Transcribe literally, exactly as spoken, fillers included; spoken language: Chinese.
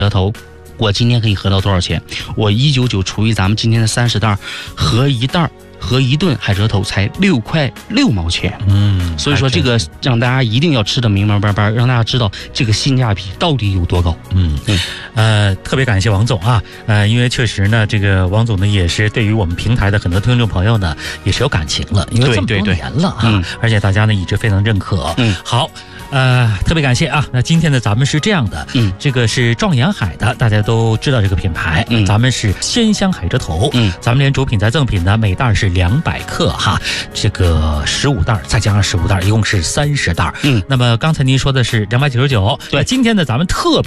折头，我今天可以合到多少钱？我一九九除以咱们今天的三十袋，合一袋合一顿海蜇头才六块六毛钱。 嗯， 所以说这个让大家一定要吃得明明白白，让大家知道这个性价比到底有多高。 嗯嗯，呃，特别感谢王总啊，呃，因为确实呢，这个王总呢也是对于我们平台的很多听众朋友呢也是有感情了，因为这么多年了啊， 嗯、 而且大家呢一直非常认可。 嗯， 好。呃，特别感谢啊！那今天呢，咱们是这样的， 嗯， 这个是壮阳海的，大家都知道这个品牌， 嗯， 咱们是鲜香海蜇头， 嗯， 咱们连主品再赠品呢，每袋是两百克哈，这个十五袋再加上十五袋，一共是三十袋， 嗯， 那么刚才您说的是两百九十九， 对， 今天呢，咱们特别